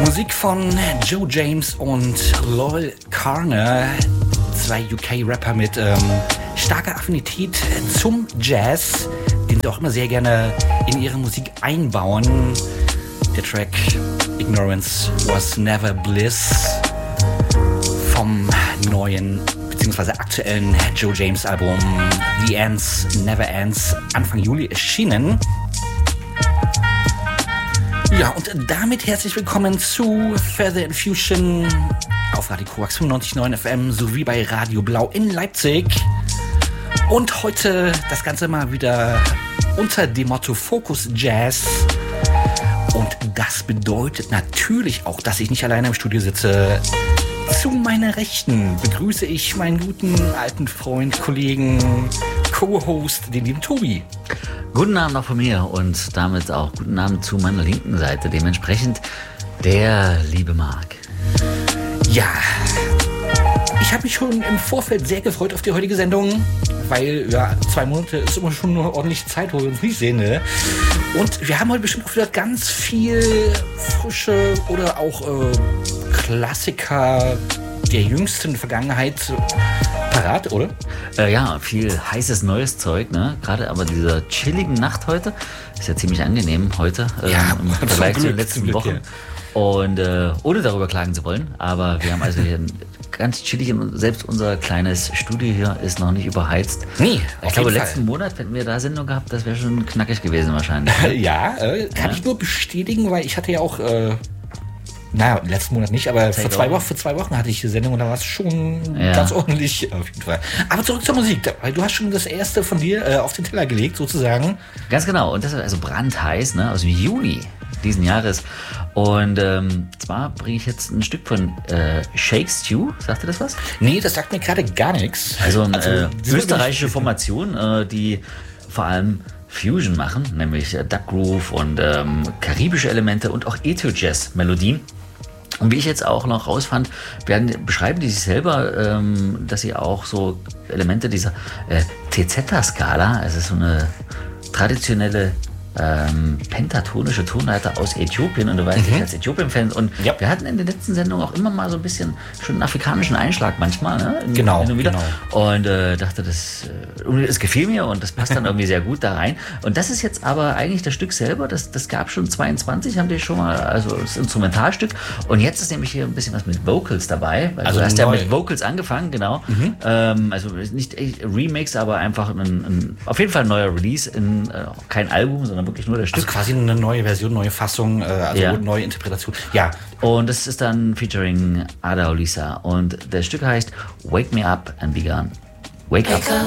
Musik von Joe James und Loyle Carner, zwei UK-Rapper mit starker Affinität zum Jazz, den sie auch immer sehr gerne in ihre Musik einbauen. Der Track Ignorance Was Never Bliss vom neuen bzw. aktuellen Joe James Album The Ends Never Ends Anfang Juli erschienen. Ja, und damit herzlich willkommen zu Further Infusion auf Radio Korax 95.9 FM sowie bei Radio Blau in Leipzig. Und heute das Ganze mal wieder unter dem Motto Focus Jazz. Und das bedeutet natürlich auch, dass ich nicht alleine im Studio sitze. Zu meiner Rechten begrüße ich meinen guten alten Freund, Kollegen, Co-Host, den lieben Tobi. Guten Abend auch von mir und damit auch guten Abend zu meiner linken Seite. Dementsprechend der liebe Marc. Ja, ich habe mich schon im Vorfeld sehr gefreut auf die heutige Sendung, weil ja 2 Monate ist immer schon eine ordentliche Zeit, wo wir uns nicht sehen. Ne? Und wir haben heute bestimmt auch wieder ganz viel frische oder auch Klassiker der jüngsten Vergangenheit parat, oder? Ja, viel heißes neues Zeug, ne? Gerade aber dieser chilligen Nacht heute ist ja ziemlich angenehm heute im Vergleich zu den letzten Wochen. Ja. Und ohne darüber klagen zu wollen, aber wir haben also hier ein ganz chillig und selbst unser kleines Studio hier ist noch nicht überheizt. Nee, ich glaube, letzten Monat, wenn wir da Sendung gehabt, das wäre schon knackig gewesen wahrscheinlich. Ja, kann ich nur bestätigen, weil ich hatte ja auch letzten Monat nicht, aber vor 2 Wochen hatte ich die Sendung und da war es schon ganz ordentlich auf jeden Fall. Aber zurück zur Musik, weil du hast schon das erste von dir auf den Teller gelegt, sozusagen. Ganz genau, und das ist also brandheiß, ne, aus dem Juni diesen Jahres. Und zwar bringe ich jetzt ein Stück von Shake Stew, sagt ihr das was? Nee, das sagt mir gerade gar nichts. Also eine österreichische Formation, die vor allem Fusion machen, nämlich Duck Groove und karibische Elemente und auch Ethio-Jazz-Melodien. Und wie ich jetzt auch noch rausfand, beschreiben die sich selber, dass sie auch so Elemente dieser TZ-Skala, also so eine traditionelle pentatonische Tonleiter aus Äthiopien, und du weißt, ich als Äthiopien-Fan, und wir hatten in den letzten Sendungen auch immer mal so ein bisschen schon einen afrikanischen Einschlag manchmal, ne? Genau. Und dachte, es gefiel mir und das passt dann irgendwie sehr gut da rein. Und das ist jetzt aber eigentlich das Stück selber, das gab schon 22, haben die schon mal, also das Instrumentalstück, und jetzt ist nämlich hier ein bisschen was mit Vocals dabei, weil also du hast ja mit Vocals angefangen, genau. Also nicht Remix, aber einfach auf jeden Fall ein neuer Release, kein Album, sondern wirklich nur das Stück. Also quasi eine neue Version, neue Fassung, neue Interpretation. Ja. Und das ist dann featuring Ada Olisa. Und das Stück heißt Wake Me Up and Be Gone. Wake Up.